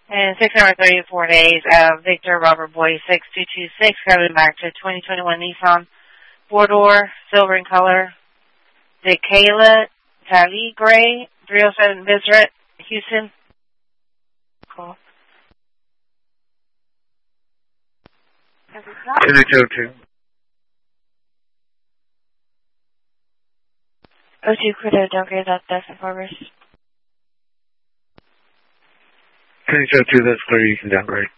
And 6 hours 34 days, Victor Robert Boy 6226, coming back to 2021 Nissan 4-door, silver in color. Decala Tally Gray, 307 Bizret, Houston. Cool. 2602. 02 Critter, downgrade that definite progress. 2602, that's clear, you can downgrade.